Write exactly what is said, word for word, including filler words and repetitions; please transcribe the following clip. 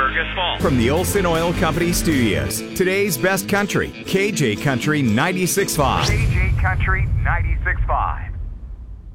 Fergus Falls. From the Olson Oil Company studios, today's best country, K J Country ninety-six point five. K J Country ninety-six